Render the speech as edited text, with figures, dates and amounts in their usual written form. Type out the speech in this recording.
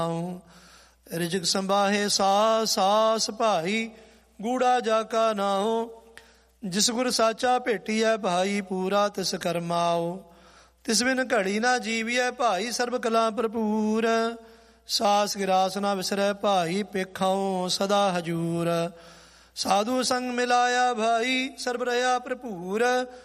ਰਿਜਕ ਸੰਬਾਹੇ ਸਾਸ ਭਾਈ, ਗੂੜਾ ਜਾ ਕਾ ਨਾਉ। ਜਿਸ ਗੁਰ ਸਾਚਾ ਭੇਟੀਐ ਭਾਈ, ਪੂਰਾ ਤਿਸ ਕਰਮਾਓ। ਤਿਸ ਬਿਨ ਘੜੀ ਨਾ ਜੀਵੀਐ ਭਾਈ, ਸਰਬ ਕਲਾ ਭਰਪੂਰ। ਸਾਸ ਗਿਰਾਸ ਨਾ ਵਿਸਰੈ ਭਾਈ, ਪੇਖਾਉ ਸਦਾ ਹਜੂਰ। ਸਾਧੂ ਸੰਗ ਮਿਲਾਇਆ ਭਾਈ, ਸਰਬ ਰਹਾ ਭਰਪੂਰ।